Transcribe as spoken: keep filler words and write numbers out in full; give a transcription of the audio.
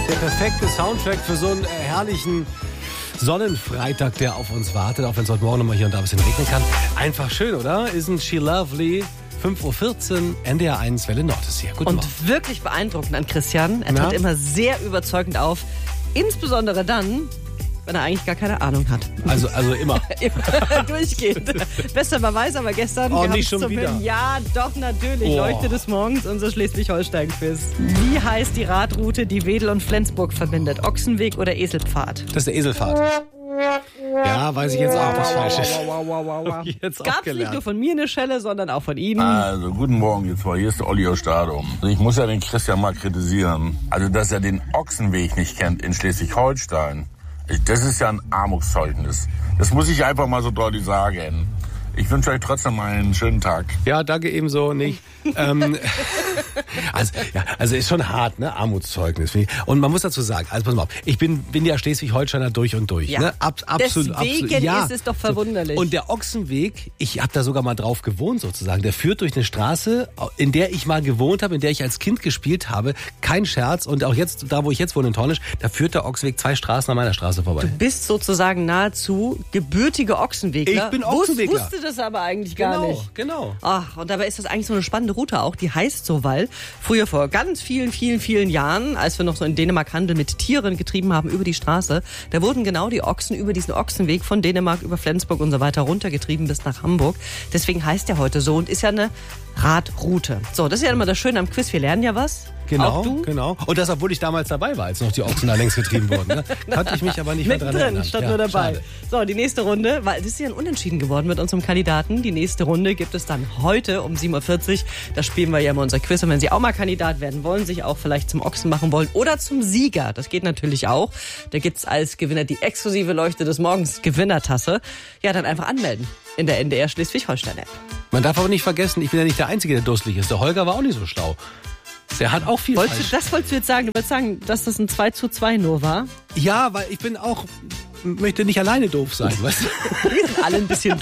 Der perfekte Soundtrack für so einen äh, herrlichen Sonnenfreitag, der auf uns wartet, auch wenn es heute Morgen nochmal hier und da ein bisschen regnen kann. Einfach schön, oder? Isn't she lovely? fünf Uhr vierzehn, N D R eins, Welle Nord ist hier. Guten Und Morgen. wirklich beeindruckend an Christian. Er Na? tritt immer sehr überzeugend auf. Insbesondere dann, wenn er eigentlich gar keine Ahnung hat. Also, also immer. Immer durchgehend. Bester Beweis aber gestern. Oh, wir nicht haben's schon zum wieder. Hören. Ja, doch, natürlich. Oh. Leuchte des Morgens, unser Schleswig-Holstein-Quiz. Wie heißt die Radroute, die Wedel und Flensburg verbindet? Ochsenweg oder Eselpfad? Das ist der Eselfahrt. Ja, weiß ich jetzt auch, was falsch ist. Jetzt auch Gab's nicht gelernt. nur von mir eine Schelle, sondern auch von Ihnen. Also, guten Morgen, jetzt mal, hier ist der Olli aus Stadum. Ich muss ja den Christian mal kritisieren. Also, dass er den Ochsenweg nicht kennt in Schleswig-Holstein, das ist ja ein Armutszeugnis. Das muss ich einfach mal so deutlich sagen. Ich wünsche euch trotzdem einen schönen Tag. Ja, danke ebenso nicht. ähm, also, ja, also ist schon hart, ne? Armutszeugnis. Finde ich. Und man muss dazu sagen, also pass mal auf, ich bin, bin ja Schleswig-Holsteiner durch und durch. Ja. Ne? Ab, absolut, Deswegen absolut. Ja. ist es doch verwunderlich. Und der Ochsenweg, ich habe da sogar mal drauf gewohnt sozusagen, der führt durch eine Straße, in der ich mal gewohnt habe, in der ich als Kind gespielt habe. Kein Scherz. Und auch jetzt, da wo ich jetzt wohne in Tornisch, da führt der Ochsenweg zwei Straßen an meiner Straße vorbei. Du bist sozusagen nahezu gebürtiger Ochsenwegler. Ich bin Wus- Ochsenwegler. Wusste das aber eigentlich gar Genau, nicht. genau. Ach, und dabei ist das eigentlich so eine spannende Route auch. Die heißt so, weil früher vor ganz vielen, vielen, vielen Jahren, als wir noch so in Dänemark Handel mit Tieren getrieben haben über die Straße, da wurden genau die Ochsen über diesen Ochsenweg von Dänemark über Flensburg und so weiter runtergetrieben bis nach Hamburg. Deswegen heißt der heute so und ist ja eine Radroute. So, das ist ja immer das Schöne am Quiz. Wir lernen ja was. Genau, Auch du? genau. Und das, obwohl ich damals dabei war, als noch die Ochsen da längst getrieben wurden. Ne? Konnte ich mich aber nicht mehr dran Mittendrin, erinnern. statt Ja, nur dabei. schade. So, die nächste Runde, weil das ist ja ein Unentschieden geworden mit unserem Kandidaten. Die nächste Runde gibt es dann heute um sieben Uhr vierzig. Da spielen wir ja immer unser Quiz. Und wenn Sie auch mal Kandidat werden wollen, sich auch vielleicht zum Ochsen machen wollen oder zum Sieger, das geht natürlich auch. Da gibt's als Gewinner die exklusive Leuchte des Morgens Gewinnertasse. Ja, dann einfach anmelden in der N D R Schleswig-Holstein-App. Man darf aber nicht vergessen, ich bin ja nicht der Einzige, der dusselig ist. Der Holger war auch nicht so schlau. Der hat auch viel Wolltest falsch. du, das wolltest du jetzt sagen? Du wolltest sagen, dass das ein zwei zu zwei nur war? Ja, weil ich bin auch, möchte nicht alleine doof sein, weißt du? Wir sind alle ein bisschen